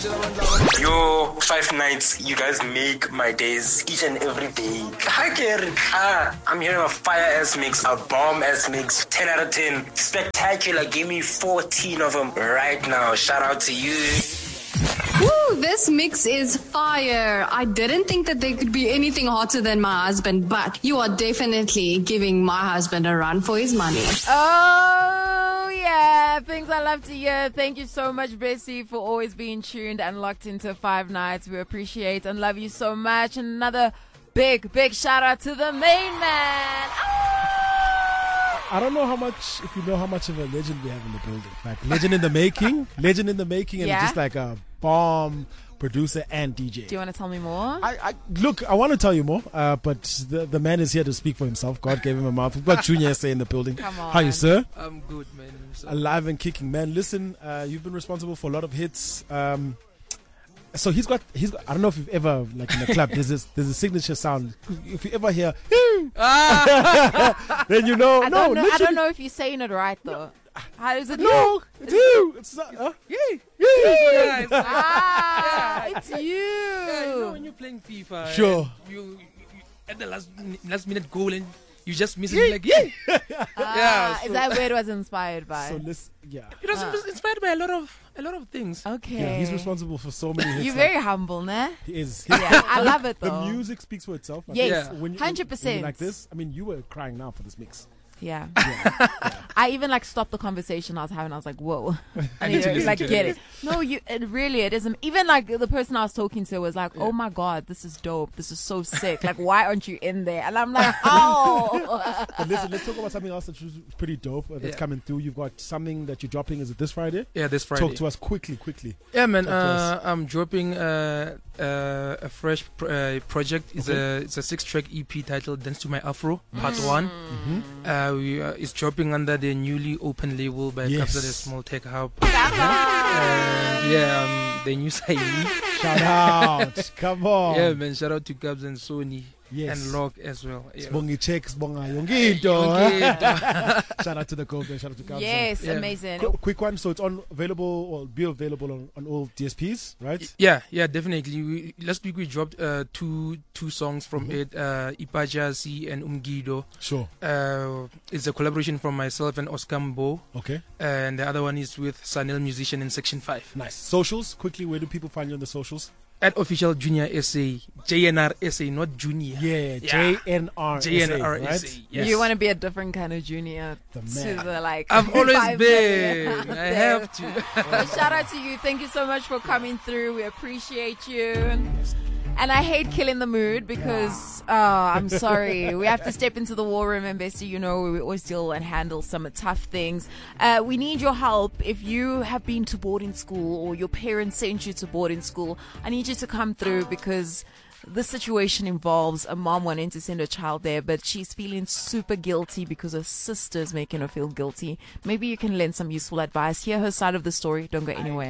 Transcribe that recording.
Yo, Five Nights, you guys make my days each and every day. Hi, Kerry. I'm hearing a fire-ass mix, a bomb-ass mix, 10 out of 10. Spectacular. Give me 14 of them right now. Shout out to you. Woo, this mix is fire. I didn't think that there could be anything hotter than my husband, but you are definitely giving my husband a run for his money. Oh, yeah. Things I love to hear. Thank you so much, Bessie, for always being tuned and locked into Five Nights. We appreciate and love you so much. And another big shout out to the main man. I don't know if you know how much of a legend we have in the building. Like legend in the making, and Yeah? just like a bomb producer and DJ. Do you want to tell me more? I want to tell you more, but the man is here to speak for himself. God gave him a mouth. We've got Junior SA in the building. Come on. How are you, sir? I'm good, man. Alive and kicking, man. Listen, you've been responsible for a lot of hits. So he's got. I don't know if you've ever, like in a club, there's a signature sound. If you ever hear, then you know. I don't know if you're saying it right though. How is it? No, it's you. It's Yeah. It's you. Yeah, you know when you're playing FIFA, Sure. You at the last minute goal and you just miss it like yeah. Is that where it was inspired by? So listen, yeah. It was inspired by a lot of things. Okay. Yeah, he's responsible for so many hits. You're very humble, nah? He is. Yeah, I love it The though. music speaks for itself. I Yes, think when 100%. when you're like this, I mean, you were crying now for this mix. Yeah. Yeah. I even like stopped the conversation I was having. I was like, "Whoa!" I need to need to listen like to get it. it. No, it isn't. Even like the person I was talking to was like, "Oh my god, this is dope. This is so sick. Like, why aren't you in there?" And I'm like, "Oh." But listen, let's talk about something else that's pretty dope that's coming through. You've got something that you're dropping. Is it this Friday? Yeah, this Friday. Talk to us quickly. Yeah, man. Talk to us. I'm dropping a fresh project. It's a 6-track EP titled "Dance to My Afro" Part 1. Mm-hmm. It's dropping under the newly open label by Yes. Kapsa, the Small Tech Hub. Come The new signee. Shout out. Come on. Yeah, man. Shout out to Gabs and Sony. Yes. And Locke as well. Yeah. Sibonga checks, bonga yonginto. Shout out to the Gold, shout out to Gabs. Yes, Yeah. amazing. Quick one. So it's available or be available on all DSPs, right? Yeah, definitely. Last week we dropped two songs from it, Ipaja C and Umgido. Sure. It's a collaboration from myself and Oscar Mbo. Okay. And the other one is with Sanel Musician in Section 5. Nice. Socials, quickly, where do people find you on the socials? At Official Junior SA, JNR SA, not Junior. Yeah, Yeah. JNR. JNR right? SA, yes. You want to be a different kind of junior The to man. the like. I've always 5 been. million out I there. have to. Shout out to you. Thank you so much for coming through. We appreciate you. And I hate killing the mood because, I'm sorry. We have to step into the war room and Bessie, you know, we always deal and handle some tough things. We need your help. If you have been to boarding school or your parents sent you to boarding school, I need you to come through because this situation involves a mom wanting to send her child there, but she's feeling super guilty because her sister's making her feel guilty. Maybe you can lend some useful advice. Hear her side of the story. Don't go anywhere.